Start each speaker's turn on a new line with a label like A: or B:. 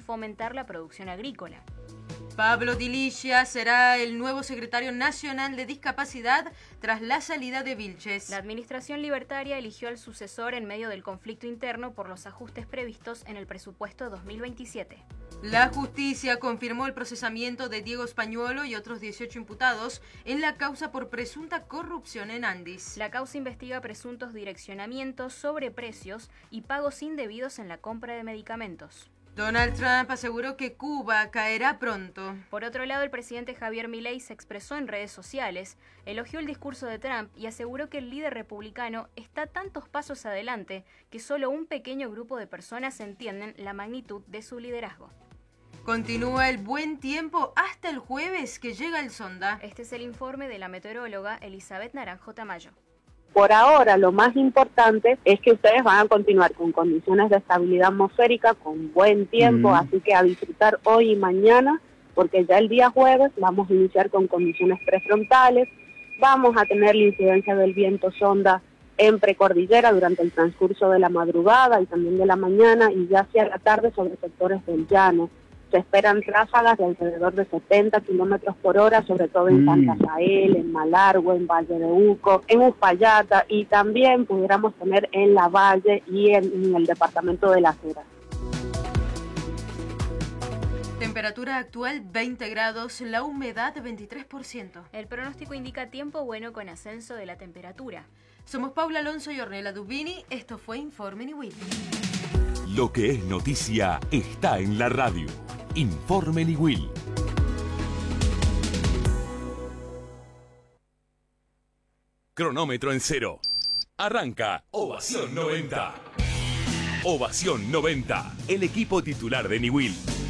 A: fomentar la producción agrícola.
B: Pablo Di Licia será el nuevo secretario nacional de discapacidad tras la salida de Vilches.
A: La administración libertaria eligió al sucesor en medio del conflicto interno por los ajustes previstos en el presupuesto 2027.
B: La justicia confirmó el procesamiento de Diego Spagnuolo y otros 18 imputados en la causa por presunta corrupción en Andis.
A: La causa investiga presuntos direccionamientos, sobreprecios y pagos indebidos en la compra de medicamentos.
B: Donald Trump aseguró que Cuba caerá pronto.
A: Por otro lado, el presidente Javier Milei se expresó en redes sociales, elogió el discurso de Trump y aseguró que el líder republicano está tantos pasos adelante que solo un pequeño grupo de personas entienden la magnitud de su liderazgo.
B: Continúa el buen tiempo hasta el jueves que llega el sonda.
A: Este es el informe de la meteoróloga Elizabeth Naranjo Tamayo.
C: Por ahora, lo más importante es que ustedes van a continuar con condiciones de estabilidad atmosférica, con buen tiempo, así que a disfrutar hoy y mañana, porque ya el día jueves vamos a iniciar con condiciones prefrontales, vamos a tener la incidencia del viento sonda en precordillera durante el transcurso de la madrugada y también de la mañana, y ya hacia la tarde sobre sectores del llano. Se esperan ráfagas de alrededor de 70 kilómetros por hora, sobre todo en Santa Rafael, en Malargüe, en Valle de Uco, en Uspallata, y también pudiéramos tener en La Valle y en el departamento de Las Heras.
B: Temperatura actual 20 grados, la humedad 23%.
A: El pronóstico indica tiempo bueno con ascenso de la temperatura.
B: Somos Paula Alonso y Ornella Dubini, esto fue Informe Niwil.
D: Lo que es noticia está en la radio. Informe Niwil. Cronómetro en cero. Arranca Ovación 90. Ovación 90. El equipo titular de Niwil.